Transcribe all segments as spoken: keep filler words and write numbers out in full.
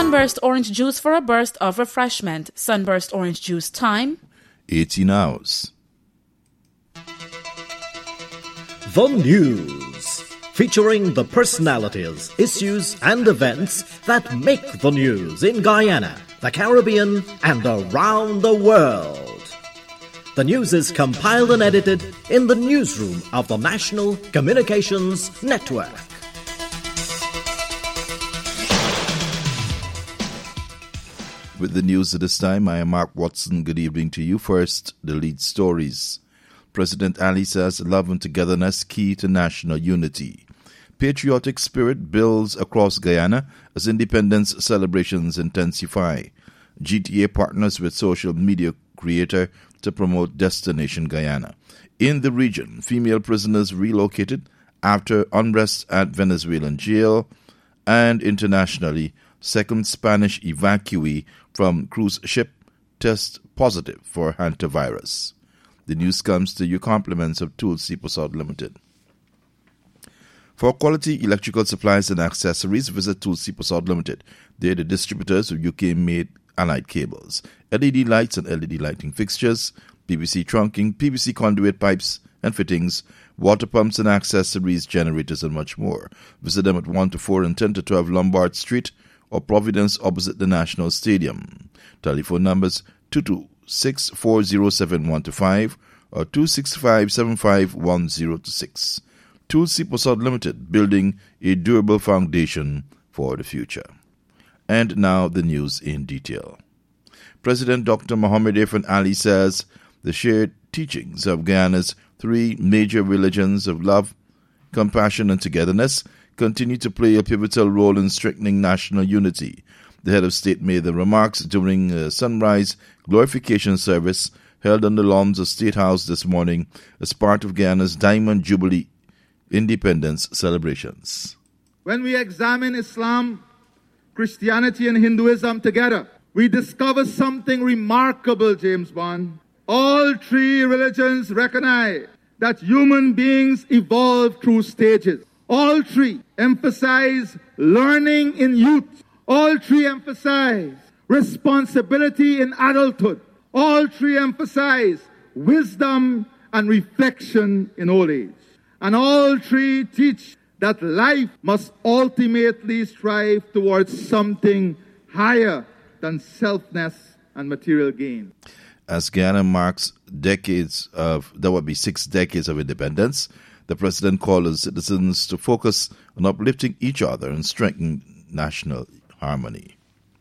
Sunburst orange juice for a burst of refreshment. Sunburst orange juice time. eighteen hours. The News, featuring the personalities, issues and events that make the news in Guyana, the Caribbean and around the world. The news is compiled and edited in the newsroom of the National Communications Network. With the news at this time, I am Mark Watson. Good evening to you. First, the lead stories. President Ali says love and togetherness key to national unity. Patriotic spirit builds across Guyana as independence celebrations intensify. G T A partners with social media creator to promote Destination Guyana. In the region, female prisoners relocated after unrest at Venezuelan jail, and internationally, second Spanish evacuee from cruise ship test positive for hantavirus. The news comes to you compliments of Tulsi Prasad Limited. For quality electrical supplies and accessories, visit Tulsi Prasad Limited. They are the distributors of U K-made Allied cables, L E D lights and L E D lighting fixtures, P V C trunking, P V C conduit pipes and fittings, water pumps and accessories, generators and much more. Visit them at one to four and ten to twelve Lombard Street or Providence opposite the National Stadium. Telephone numbers two two six four zero seven one two five or two six five seven five one zero two six. Tulsi Prasad Limited, building a durable foundation for the future. And now the news in detail. President Doctor Mohamed Irfan Ali says the shared teachings of Guyana's three major religions of love, compassion and togetherness continue to play a pivotal role in strengthening national unity. The head of state made the remarks during a sunrise glorification service held on the lawns of State House this morning as part of Guyana's Diamond Jubilee independence celebrations. When we examine Islam, Christianity and Hinduism together, we discover something remarkable, James Bond. All three religions recognize that human beings evolve through stages. All three emphasize learning in youth. All three emphasize responsibility in adulthood. All three emphasize wisdom and reflection in old age. And all three teach that life must ultimately strive towards something higher than selfness and material gain. As Guyana marks decades of, that would be six decades of independence, the president called on citizens to focus on uplifting each other and strengthen national harmony.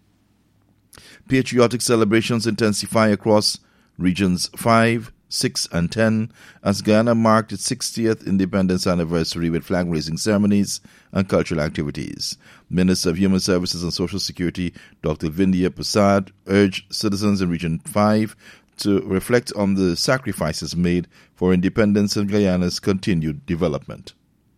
Patriotic celebrations intensify across regions five, six, and ten as Guyana marked its sixtieth independence anniversary with flag-raising ceremonies and cultural activities. Minister of Human Services and Social Security, Doctor Vindhya Prasad, urged citizens in Region five to reflect on the sacrifices made for independence and Guyana's continued development.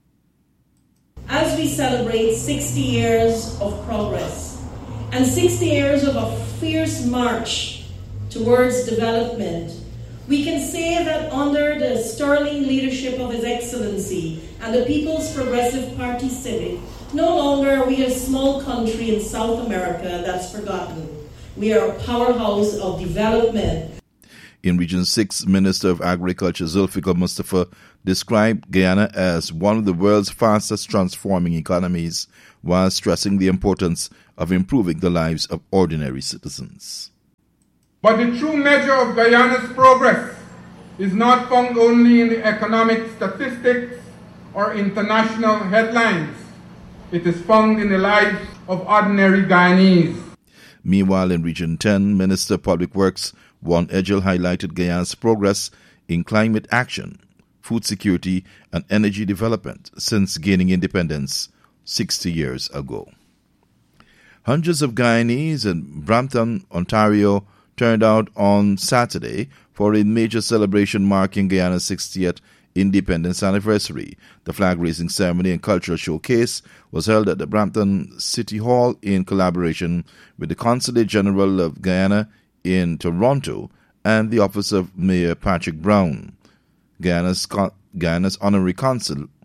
As we celebrate sixty years of progress and sixty years of a fierce march towards development, we can say that under the sterling leadership of His Excellency and the People's Progressive Party Civic, no longer are we a small country in South America that's forgotten. We are a powerhouse of development. In Region six, Minister of Agriculture Zulfikar Mustafa described Guyana as one of the world's fastest transforming economies, while stressing the importance of improving the lives of ordinary citizens. But the true measure of Guyana's progress is not found only in the economic statistics or international headlines. It is found in the lives of ordinary Guyanese. Meanwhile, in Region ten, Minister of Public Works Juan Edgel highlighted Guyana's progress in climate action, food security, and energy development since gaining independence sixty years ago. Hundreds of Guyanese in Brampton, Ontario, turned out on Saturday for a major celebration marking Guyana's sixtieth independence anniversary. The flag-raising ceremony and cultural showcase was held at the Brampton City Hall in collaboration with the Consulate General of Guyana in Toronto and the Office of Mayor Patrick Brown. Guyana's, Guyana's Honorary Consul,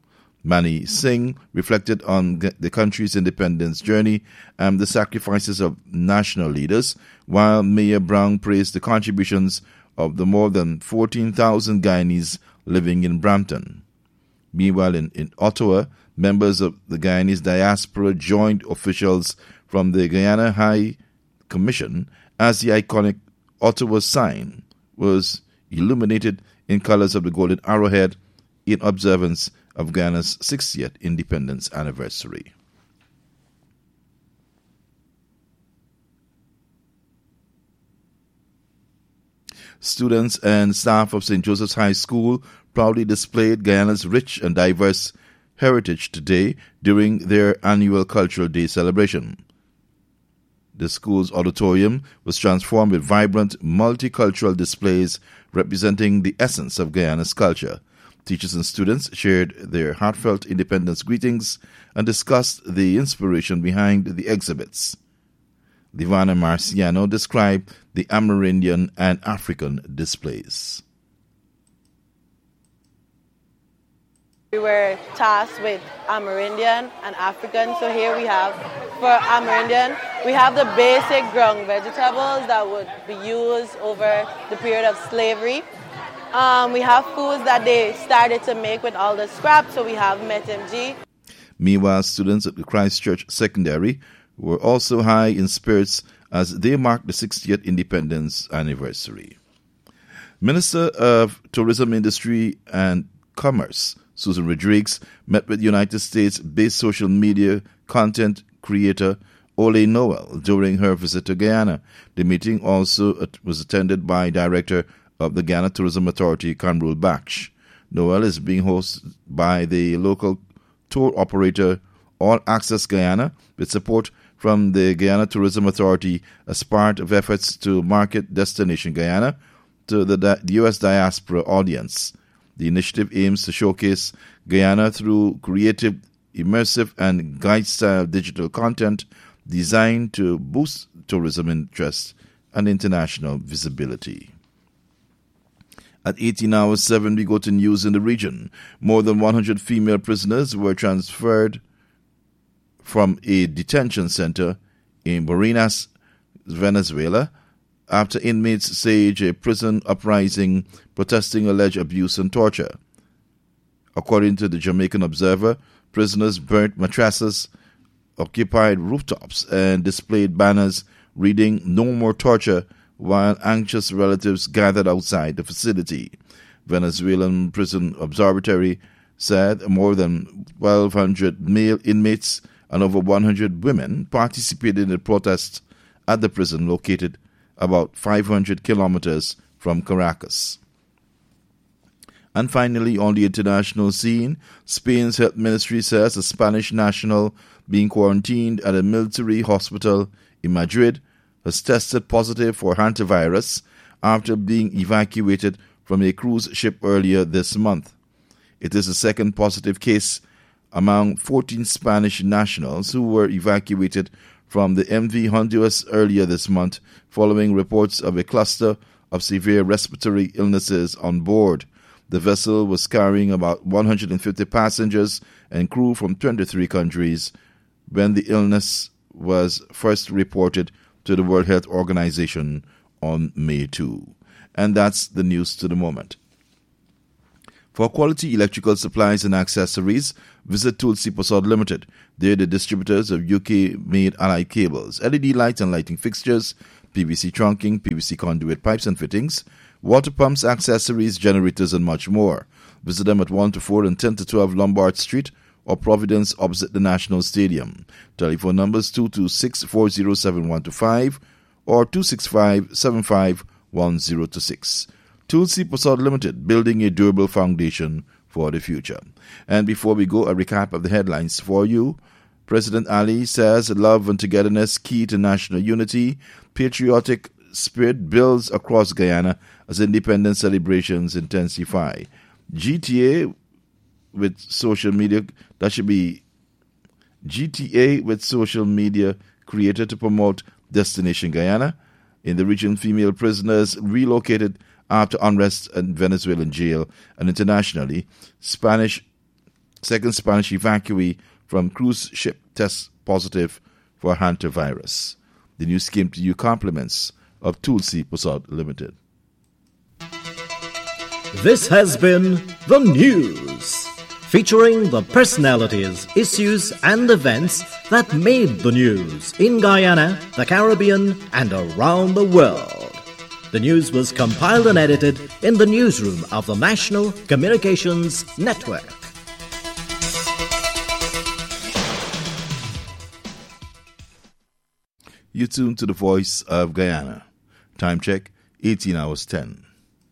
Mani Singh reflected on the country's independence journey and the sacrifices of national leaders, while Mayor Brown praised the contributions of the more than fourteen thousand Guyanese living in Brampton. Meanwhile, in, in Ottawa, members of the Guyanese diaspora joined officials from the Guyana High Commission as the iconic Ottawa sign was illuminated in colors of the golden arrowhead in observance of Guyana's sixtieth independence anniversary. Students and staff of Saint Joseph's High School proudly displayed Guyana's rich and diverse heritage today during their annual Cultural Day celebration. The school's auditorium was transformed with vibrant multicultural displays representing the essence of Guyana's culture. Teachers and students shared their heartfelt independence greetings and discussed the inspiration behind the exhibits. Livana Marciano described the Amerindian and African displays. We were tasked with Amerindian and African, so here we have, for Amerindian, we have the basic ground vegetables that would be used over the period of slavery. Um, we have foods that they started to make with all the scraps, so we have metemji. Meanwhile, students at the Christchurch Secondary were also high in spirits as they marked the sixtieth independence anniversary. Minister of Tourism Industry and Commerce, Susan Rodriguez, met with United States-based social media content creator Ole Noel during her visit to Guyana. The meeting also was attended by Director of the Guyana Tourism Authority, Kamrul Baksh. Noel is being hosted by the local tour operator All Access Guyana with support from the Guyana Tourism Authority as part of efforts to market Destination Guyana to the, di- the U S diaspora audience. The initiative aims to showcase Guyana through creative, immersive, and guide-style digital content designed to boost tourism interest and international visibility. At eighteen hours seven, we go to news in the region. More than one hundred female prisoners were transferred from a detention center in Barinas, Venezuela, after inmates sage a prison uprising protesting alleged abuse and torture. According to the Jamaican Observer, prisoners burnt mattresses, occupied rooftops, and displayed banners reading "No More Torture," while anxious relatives gathered outside the facility. Venezuelan Prison Observatory said more than twelve hundred male inmates and over one hundred women participated in the protests at the prison located about five hundred kilometers from Caracas. And finally, on the international scene, Spain's health ministry says a Spanish national being quarantined at a military hospital in Madrid has tested positive for hantavirus after being evacuated from a cruise ship earlier this month. It is the second positive case among fourteen Spanish nationals who were evacuated from the M V Honduras earlier this month following reports of a cluster of severe respiratory illnesses on board. The vessel was carrying about one hundred fifty passengers and crew from twenty-three countries when the illness was first reported to the World Health Organization on May second. And that's the news to the moment. For quality electrical supplies and accessories, visit Tulsi Prasad Limited. They're the distributors of U K-made allied cables, L E D lights and lighting fixtures, P V C trunking, P V C conduit pipes and fittings, water pumps, accessories, generators, and much more. Visit them at one to four and ten to twelve Lombard Street or Providence opposite the National Stadium. Telephone numbers two two six, four zero seven, one two five or two six five, seven five one zero two six. Tulsi Prasad Limited, building a durable foundation for the future. And before we go, a recap of the headlines for you. President Ali says love and togetherness key to national unity. Patriotic spirit builds across Guyana as independence celebrations intensify. G T A with social media, that should be G T A with social media created to promote Destination Guyana. In the region, female prisoners relocated after unrest in Venezuelan jail, and internationally, Spanish Second Spanish evacuee from cruise ship tests positive for hantavirus. The news came to you compliments of Tulsi Prasad Limited. This has been The News, featuring the personalities, issues and events that made the news in Guyana, the Caribbean and around the world. The news was compiled and edited in the newsroom of the National Communications Network. You tune to the Voice of Guyana. Time check, eighteen hours ten.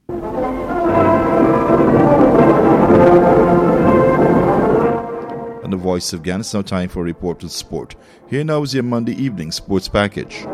And the Voice of Guyana, it's now time for a report to sport. Here now is your Monday evening sports package.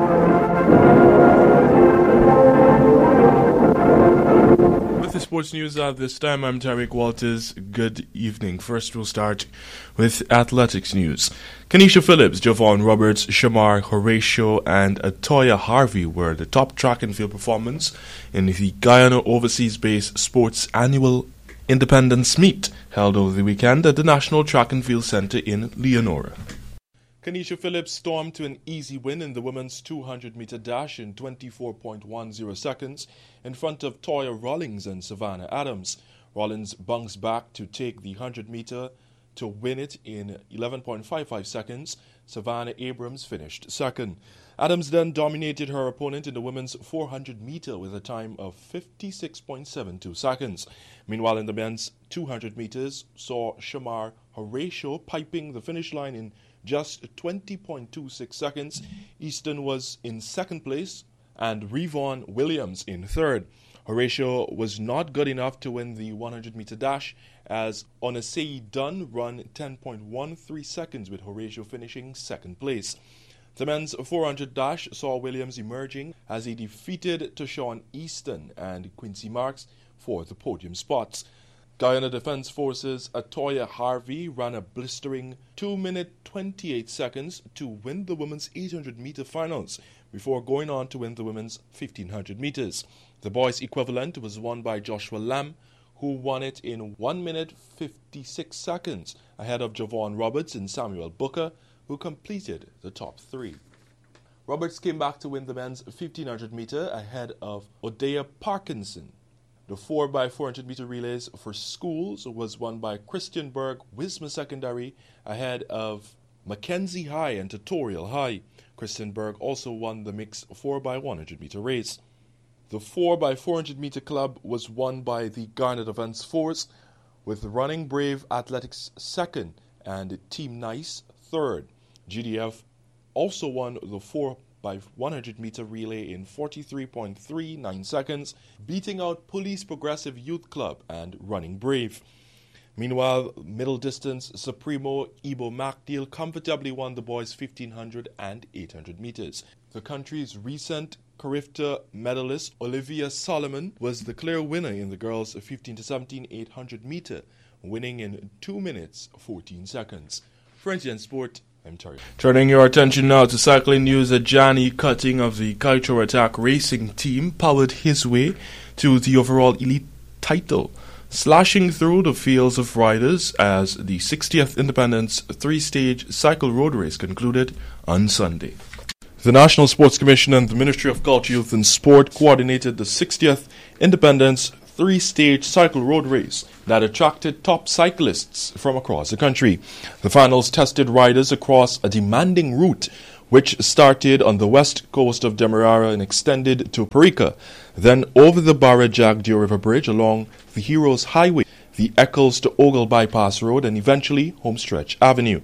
With the sports news at this time, I'm Tariq Walters. Good evening. First, we'll start with athletics news. Kenesha Phillips, Javon Roberts, Shamar Horatio, and Atoya Harvey were the top track and field performers in the Guyana Overseas-Based Sports Annual Independence Meet held over the weekend at the National Track and Field Center in Leonora. Kenesha Phillips stormed to an easy win in the women's two hundred meter dash in twenty-four point one zero seconds in front of Toya Rollins and Savannah Adams. Rollins bounced back to take the one hundred meter to win it in eleven point five five seconds. Savannah Abrams finished second. Adams then dominated her opponent in the women's four hundred meter with a time of fifty-six point seven two seconds. Meanwhile, in the men's two hundred meters, saw Shamar Horatio piping the finish line in just twenty point two six seconds. Easton was in second place and Revon Williams in third. Horatio was not good enough to win the one hundred meter dash as Onaseyi Dunn run ten point one three seconds with Horatio finishing second place. The men's four hundred dash saw Williams emerging as he defeated Tashawn Easton and Quincy Marks for the podium spots. Guyana Defense Forces Atoya Harvey ran a blistering two minute twenty-eight seconds to win the women's eight hundred meter finals before going on to win the women's fifteen hundred meters. The boys' equivalent was won by Joshua Lamb, who won it in one minute fifty-six seconds ahead of Javon Roberts and Samuel Booker, who completed the top three. Roberts came back to win the men's fifteen hundred meter ahead of Odea Parkinson. The four by four hundred meter relays for schools was won by Christian Berg, Wisma Secondary, ahead of Mackenzie High and Tutorial High. Christian Berg also won the mixed four by one hundred meter race. The four by four hundred meter club was won by the Guyana Defense Force, with Running Brave Athletics second and Team Nice third. G D F also won the four by one hundred meter relay in forty-three point three nine seconds, beating out Police Progressive Youth Club and Running Brave. Meanwhile, middle distance Supremo Ibo MacDeal comfortably won the boys' fifteen hundred and eight hundred meters. The country's recent Carifta medalist Olivia Solomon was the clear winner in the girls' fifteen to seventeen eight hundred meter, winning in two minutes fourteen seconds. For N T N Sport, I'm Terry. Turning your attention now to cycling news, Johnny Cutting of the Kaikoura Attack Racing Team powered his way to the overall elite title, slashing through the fields of riders as the sixtieth Independence three-stage cycle road race concluded on Sunday. The National Sports Commission and the Ministry of Culture, Youth and Sport coordinated the sixtieth Independence three-stage cycle road race that attracted top cyclists from across the country. The finals tested riders across a demanding route which started on the west coast of Demerara and extended to Parika, then over the Barra Jagdeo River Bridge along the Heroes Highway, the Eccles to Ogle Bypass Road, and eventually Homestretch Avenue.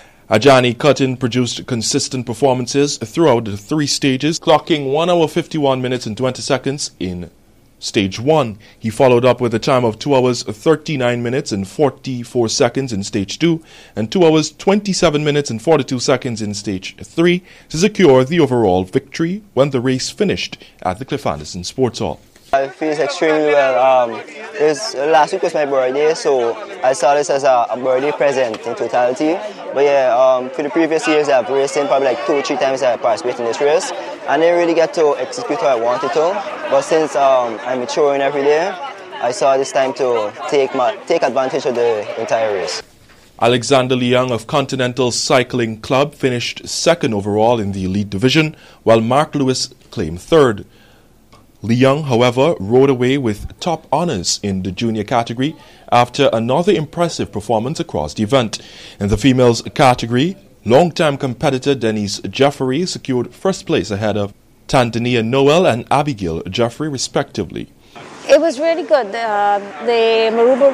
Ajani Cutting produced consistent performances throughout the three stages, clocking one hour fifty-one minutes and twenty seconds in Stage one. He followed up with a time of two hours thirty-nine minutes and forty-four seconds in Stage two and two hours twenty-seven minutes and forty-two seconds in Stage three to secure the overall victory when the race finished at the Cliff Anderson Sports Hall. I feel extremely well. Um, this, last week was my birthday, so I saw this as a, a birthday present in totality. But yeah, um, for the previous years I've raced in probably like two or three times I participated in this race. I didn't really get to execute what I wanted to. But since um, I'm maturing every day, I saw this time to take my take advantage of the entire race. Alexander Leung of Continental Cycling Club finished second overall in the elite division, while Mark Lewis claimed third. Leung, however, rode away with top honors in the junior category after another impressive performance across the event. In the females category, longtime competitor Denise Jeffrey secured first place ahead of Tanzania Noel and Abigail Jeffrey, respectively. It was really good. Uh, the Marubu,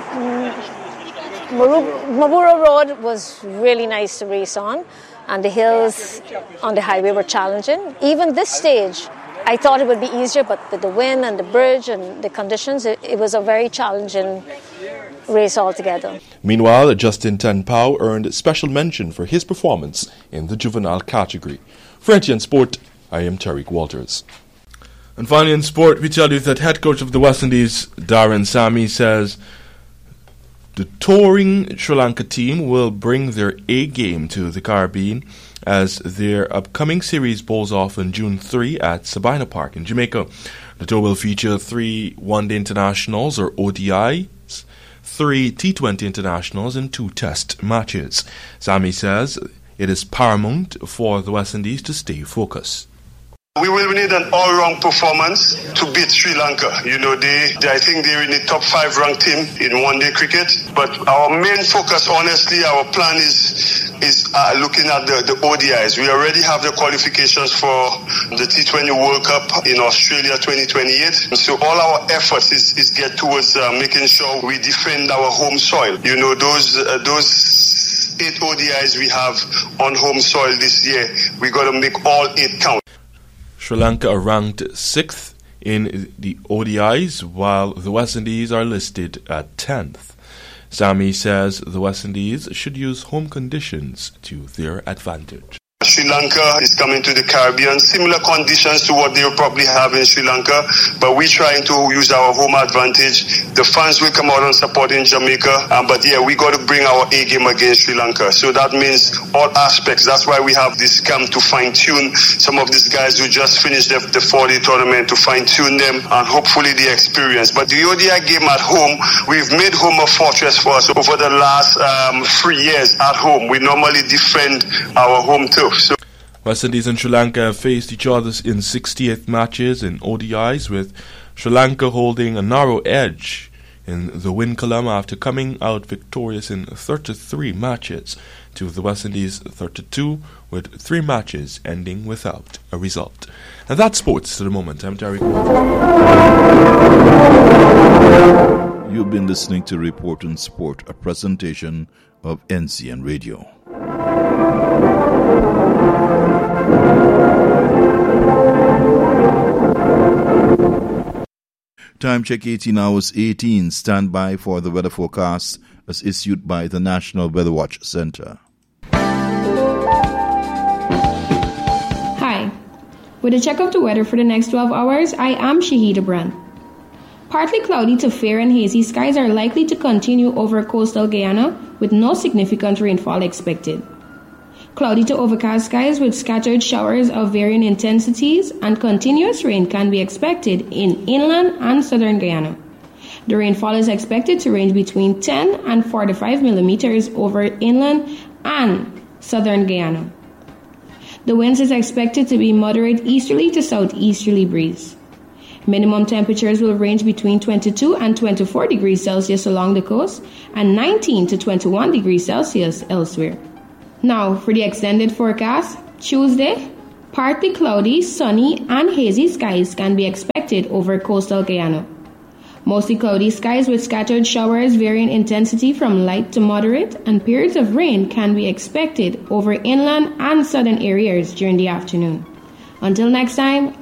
Marubu, Mabura Road was really nice to race on, and the hills on the highway were challenging. Even this stage, I thought it would be easier, but with the wind and the bridge and the conditions, it, it was a very challenging race altogether. Meanwhile, Justin Tenpau earned special mention for his performance in the juvenile category. For N T N Sport, I am Tariq Walters. And finally in sport, we tell you that head coach of the West Indies, Darren Sammy, says the touring Sri Lanka team will bring their A game to the Caribbean as their upcoming series bowls off on June third at Sabina Park in Jamaica. The tour will feature three one-day internationals or O D Is, three T twenty internationals and two test matches. Sammy says it is paramount for the West Indies to stay focused. We will need an all-round performance to beat Sri Lanka. You know, they, they I think they're in the top five ranked team in one-day cricket. But our main focus, honestly, our plan is is uh, looking at the, the O D Is. We already have the qualifications for the T twenty World Cup in Australia twenty twenty-eight. So all our efforts is, is get towards uh, making sure we defend our home soil. You know, those uh, those eight O D Is we have on home soil this year, we got to make all eight count. Sri Lanka are ranked sixth in the O D Is, while the West Indies are listed at tenth. Sammy says the West Indies should use home conditions to their advantage. Sri Lanka is coming to the Caribbean, similar conditions to what they will probably have in Sri Lanka, but we're trying to use our home advantage. The fans will come out and support in Jamaica, um, but yeah, we got to bring our A game against Sri Lanka. So that means all aspects. That's why we have this camp to fine-tune some of these guys who just finished the, the four-day tournament, to fine-tune them and hopefully the experience. But the O D I game at home, we've made home a fortress for us over the last um, three years at home. We normally defend our home turf. So West Indies and Sri Lanka have faced each other in sixty-eight matches in O D Is, with Sri Lanka holding a narrow edge in the win column after coming out victorious in thirty-three matches to the West Indies thirty-two, with three matches ending without a result. And that's sports to the moment. I'm Terry. You've been listening to Report on Sport, a presentation of N C N Radio. Time check eighteen hours eighteen. Stand by for the weather forecast as issued by the National Weather Watch Center. Hi. With a check of the weather for the next twelve hours, I am Shahida Brand. Partly cloudy to fair and hazy skies are likely to continue over coastal Guyana with no significant rainfall expected. Cloudy to overcast skies with scattered showers of varying intensities and continuous rain can be expected in inland and southern Guyana. The rainfall is expected to range between ten and forty-five millimeters over inland and southern Guyana. The winds is expected to be moderate easterly to southeasterly breeze. Minimum temperatures will range between twenty-two and twenty-four degrees Celsius along the coast and nineteen to twenty-one degrees Celsius elsewhere. Now, for the extended forecast, Tuesday, partly cloudy, sunny, and hazy skies can be expected over coastal Guyana. Mostly cloudy skies with scattered showers varying intensity from light to moderate, and periods of rain can be expected over inland and southern areas during the afternoon. Until next time,